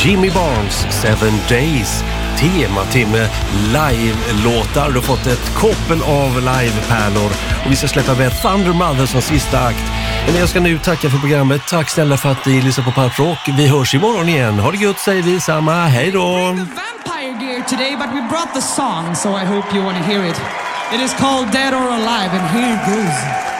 Jimmy Barnes, 7 Days, tematimme live-låtar. Du har fått ett koppel av live-pärlor och vi ska släppa med Thunder Mother som sista akt. Men jag ska nu tacka för programmet. Tack snälla för att ni lyssnar på Pop Rock. Vi hörs imorgon igen. Ha det gött, säger vi samma. Hej då! Vampire gear today, but we brought the song, so I hope you want to hear it. It is called Dead or Alive, and here it goes.